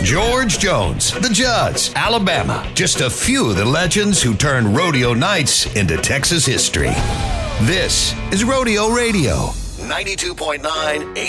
George Jones, the Judds, Alabama. Just a few of the legends who turned rodeo nights into Texas history. This is Rodeo Radio, 92.9